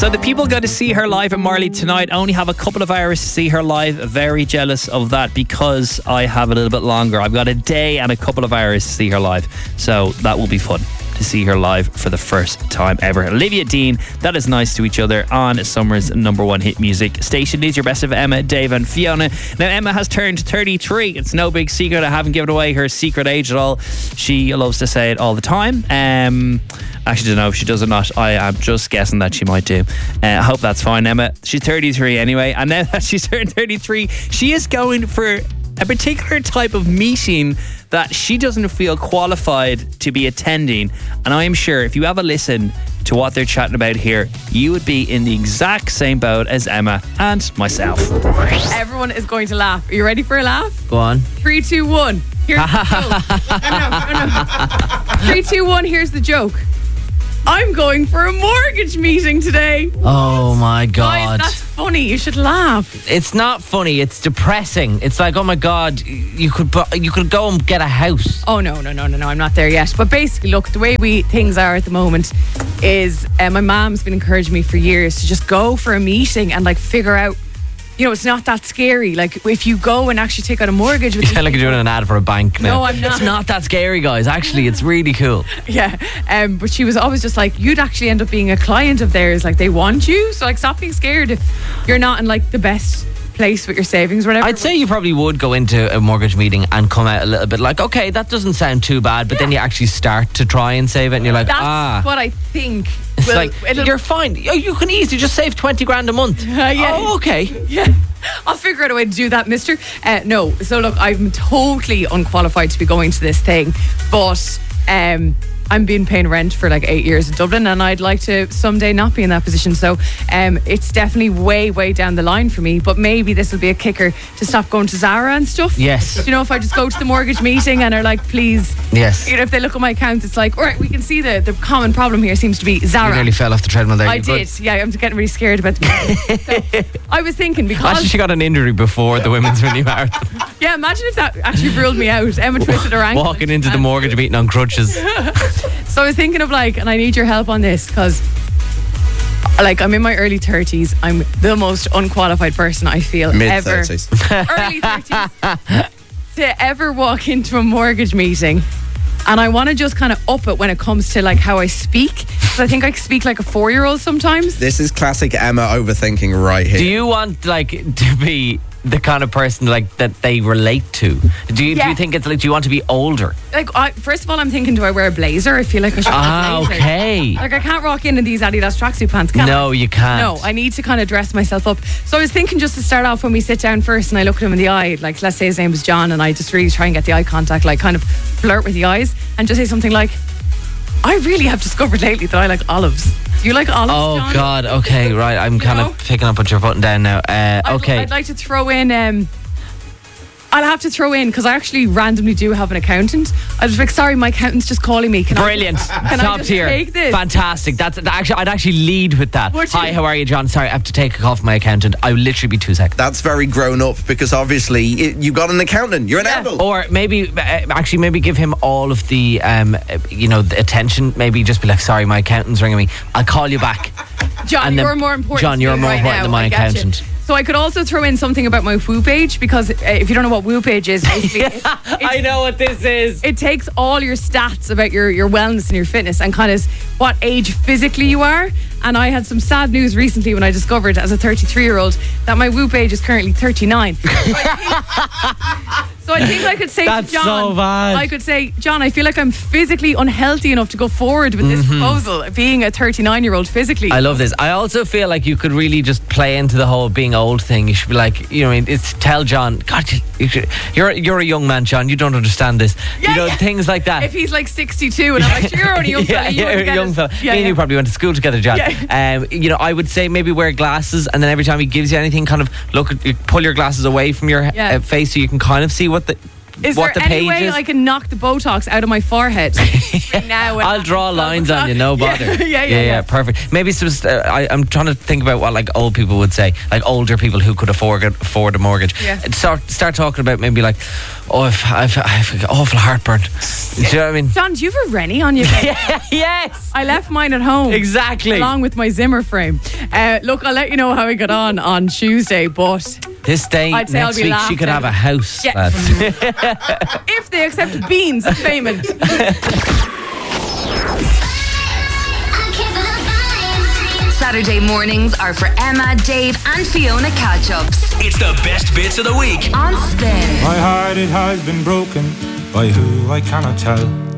So the people going to see her live at Marley tonight only have a couple of hours to see her live. Very jealous of that because I have a little bit longer. I've got a day and a couple of hours to see her live. So that will be fun to see her live for the first time ever. Olivia Dean, That Is Nice to Each Other on Summer's #1 hit music station. These are your best of Emma, Dave and Fiona. Now Emma has turned 33. It's no big secret. I haven't given away her secret age at all. She loves to say it all the time. Actually, don't know if she does or not. I am just guessing that she might do. I hope that's fine, Emma. She's 33 anyway, and now that she's turned 33, she is going for a particular type of meeting that she doesn't feel qualified to be attending. And I am sure if you have a listen to what they're chatting about here, you would be in the exact same boat as Emma and myself. Everyone is going to laugh. Are you ready for a laugh? Go on. 3, 2, 1. Here's the joke. 3, 2, 1. Here's the joke. I'm going for a mortgage meeting today. Oh my God. Guys, that's funny. You should laugh. It's not funny. It's depressing. It's like, oh my God, you could go and get a house. Oh, no. I'm not there yet. But basically, look, the way things are at the moment is my mom's been encouraging me for years to just go for a meeting and like figure out, you know, it's not that scary. Like if you go and actually take out a mortgage with Like you're doing an ad for a bank now. No, I'm not. It's not that scary, guys. Actually, it's really cool. Yeah. But she was always just like, you'd actually end up being a client of theirs. Like they want you. So like stop being scared if you're not in like the best place with your savings or whatever. I'd say you probably would go into a mortgage meeting and come out a little bit like, okay, that doesn't sound too bad, but then you actually start to try and save it and you're like, That's what I think. It's like, you're fine. You can easily just save 20 grand a month. Yeah. Oh, okay. Yeah. I'll figure out a way to do that, mister. No. So look, I'm totally unqualified to be going to this thing, but I'm been paying rent for like 8 years in Dublin and I'd like to someday not be in that position. So it's definitely way down the line for me, but maybe this will be a kicker to stop going to Zara and stuff. Yes. You know, if I just go to the mortgage meeting and are like, please. Yes. You know, if they look at my account, it's like, all right, we can see the common problem here seems to be Zara. You nearly fell off the treadmill there. I did. Yeah, I'm getting really scared about the so I was thinking because... Actually, she got an injury before the women's mini marathon. Yeah, imagine if that actually ruled me out. Emma twisted her ankle. Walking into the mortgage meeting on crutches. So I was thinking of like, and I need your help on this because like I'm in my early 30s. I'm the most unqualified person I feel ever. Early 30s to ever walk into a mortgage meeting. And I want to just kind of up it when it comes to like how I speak. Because I think I speak like a 4-year-old sometimes. This is classic Emma overthinking right here. Do you want like to be the kind of person like that they relate to? Do you think it's like, do you want to be older? Like, first of all, I'm thinking, do I wear a blazer? I feel like I should wear a blazer. Okay. Like I can't rock in these Adidas tracksuit pants, can I? No, you can't. No, I need to kind of dress myself up. So I was thinking just to start off when we sit down first and I look at him in the eye, like let's say his name was John and I just really try and get the eye contact, like kind of flirt with the eyes and just say something like, I really have discovered lately that I like olives. Do you like olives, John? Oh God, okay, right. I'm kind of picking up what you're putting down now. Okay. I'd like to throw in I'll have to throw in because I actually randomly do have an accountant. I was like, sorry, my accountant's just calling me. Brilliant. Can Top I just tier. take this? Fantastic. I'd actually lead with that. Would you? Hi, how are you, John? Sorry, I have to take a call from my accountant. I'll literally be 2 seconds. That's very grown up because obviously you got an accountant. You're an adult. Or maybe give him all of the the attention. Maybe just be like, sorry, my accountant's ringing me. I'll call you back. John, you're more important. John, you're more important than my accountant. So I could also throw in something about my Whoop age because if you don't know what Whoop age is, basically I know what this is. It takes all your stats about your wellness and your fitness and kind of what age physically you are. And I had some sad news recently when I discovered as a 33-year-old that my Whoop age is currently 39. So I think I could say That's to John, so bad. I could say, John, I feel like I'm physically unhealthy enough to go forward with this proposal, being a 39-year-old physically. I love this. I also feel like you could really just play into the whole being old thing. You should be like, it's tell John, God, you're a young man, John. You don't understand this. Things like that. If he's like 62 and I'm like, you're only a young fella. You're a young fella. Me and you probably went to school together, John. Yeah. I would say maybe wear glasses, and then every time he gives you anything, kind of pull your glasses away from your face so you can kind of see what Is what there the any page way is. I can knock the Botox out of my forehead? Now I'll draw lines on you, no bother. Yeah. Perfect. Maybe I'm trying to think about what like old people would say, like older people who could afford a mortgage. Yeah. Start talking about maybe like, oh, I've awful heartburn. Do you know what I mean? John, do you have a Rennie on you? Yes. I left mine at home. Exactly. Along with my Zimmer frame. Look, I'll let you know how we got on Tuesday, but this day I'd say next I'll be week she could laughing. have a house. Yeah. Lads. if they accept beans as payment. Saturday mornings are for Emma, Dave, and Fiona catch-ups. It's the best bits of the week On Spin. My heart, it has been broken by who I cannot tell.